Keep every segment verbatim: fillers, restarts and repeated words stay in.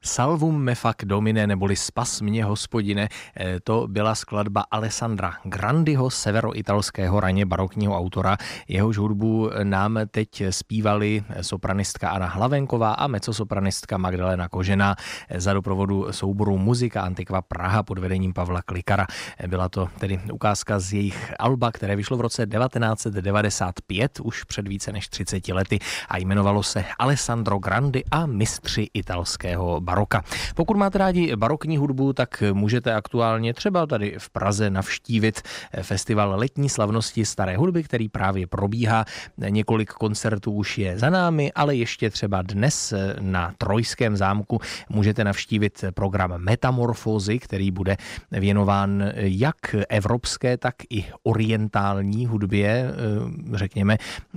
Salvum me fac domine, neboli Spas mě hospodine, to byla skladba Alessandra Grandiho, severoitalského raně barokního autora. Jehož hudbu nám teď zpívali sopranistka Anna Hlavenková a mezzosopranistka Magdalena Kožená za doprovodu souboru Muzika Antiqua Praha pod vedením Pavla Klikara. Byla to tedy ukázka z jejich alba, které vyšlo v roce devatenáct set devadesát pět, už před více než třiceti lety, a jmenovalo se Alessandro Grandi a mistři italského baroka. Pokud máte rádi barokní hudbu, tak můžete aktuálně třeba tady v Praze navštívit festival letní slavnosti staré hudby, který právě probíhá. Několik koncertů už je za námi, ale ještě třeba dnes na Trojském zámku můžete navštívit program Metamorfózy, který bude věnován jak evropské, tak i orientální hudbě, řekněme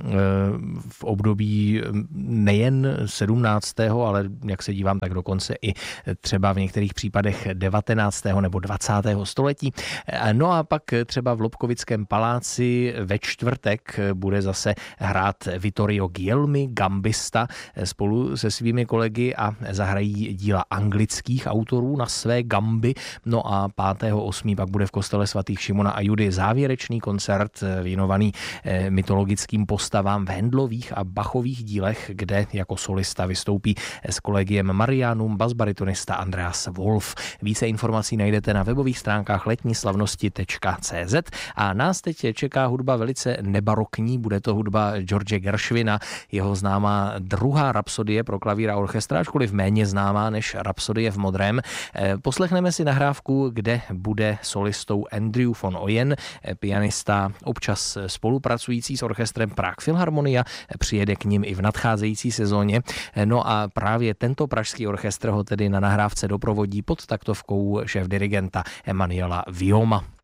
v období nejen sedmnáctého, ale jak se dívám, tak dokonce i třeba v některých případech devatenáctého nebo dvacátého století. No a pak třeba v Lobkovickém paláci ve čtvrtek bude zase hrát Vittorio Guglielmi, gambista, spolu se svými kolegy a zahrají díla anglických autorů na své gamby. No a pátého osmého pak bude v kostele svatých Šimona a Judy závěrečný koncert věnovaný mytologickým postavám v Handlových a Bachových dílech, kde jako solista vystoupí s kolegiem Marianum basbaritonista Andreas Wolf. Více informací najdete na webových stránkách letní slavnosti tečka cé zet a nás teď čeká hudba velice nebarokní, bude to hudba George Gershwina, jeho známá druhá rapsodie pro klavír a orchestra, ačkoliv méně známá než Rapsodie v modrém. Poslechneme si nahrávku, kde bude solistou Andrew von Oyen, pianista občas spolupracující s orchestrem Prague Philharmonia, přijede k nim i v nadcházející sezóně. No a právě tento pražský orchestr ho tedy na nahrávce doprovodí pod taktovkou šéfdirigenta Emanuela Vioma.